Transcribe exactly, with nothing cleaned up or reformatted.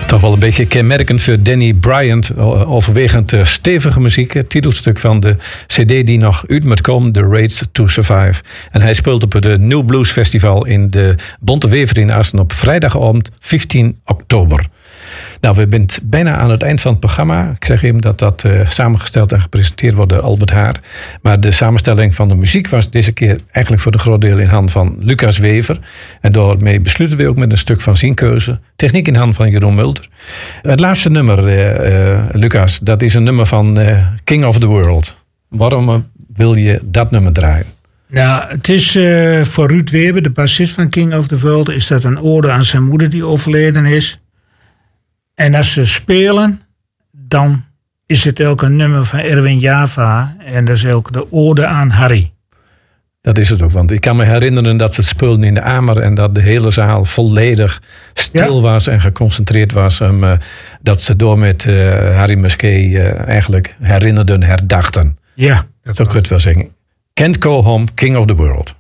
Toch wel een beetje kenmerkend voor Danny Bryant. Overwegend stevige muziek. Het titelstuk van de cd die nog uit moet komen. The Race to Survive. En hij speelt op het New Blues Festival in de Bonte Wever in Assen op vrijdagavond vijftien oktober. Nou, we zijn bijna aan het eind van het programma. Ik zeg even dat dat uh, samengesteld en gepresenteerd wordt door Albert Haar. Maar de samenstelling van de muziek was deze keer eigenlijk voor een groot deel in handen van Lucas Wever. En daarmee besluiten we ook met een stuk van zijn keuze. Techniek in handen van Jeroen Mulder. Het laatste nummer, uh, uh, Lucas, dat is een nummer van uh, King of the World. Waarom wil je dat nummer draaien? Nou, het is uh, voor Ruud Weber, de bassist van King of the World, is dat een ode aan zijn moeder die overleden is. En als ze spelen, dan is het ook een nummer van Erwin Java. En dat is ook de ode aan Harry. Dat is het ook, want ik kan me herinneren dat ze het speelden in de Amer en dat de hele zaal volledig stil ja. was en geconcentreerd was. Um, uh, dat ze door met uh, Harry Musquet uh, eigenlijk herinnerden, herdachten. Ja, dat zo kun je het wel zeggen. Can't Go Home, King of the World.